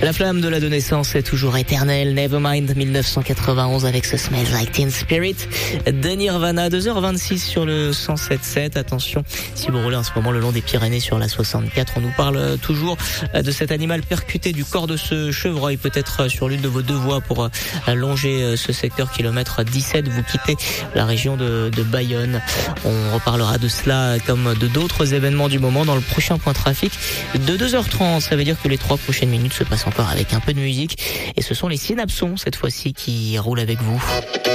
La flamme de l'adolescence est toujours éternelle. Nevermind 1991 avec ce Smells Like Teen Spirit de Nirvana. 2h26 sur le 107.7. Attention, si vous roulez en ce moment le long des Pyrénées sur la 64, on nous parle toujours de cet animal percuté du corps de ce chevreuil, peut-être sur l'une de vos deux voies pour longer ce secteur kilomètre 17. Vous quittez la région de Bayonne. On reparlera de cela comme de d'autres événements du moment dans le prochain point trafic de 2h30. Ça veut dire que les 3 prochaines minutes se passent encore avec un peu de musique. Et ce sont les Synapsons, cette fois-ci, qui roulent avec vous.